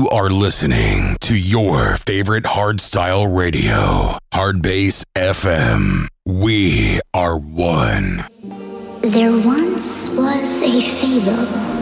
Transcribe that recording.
You are listening to your favorite hardstyle radio, Hardbass FM. We are one. There once was a fable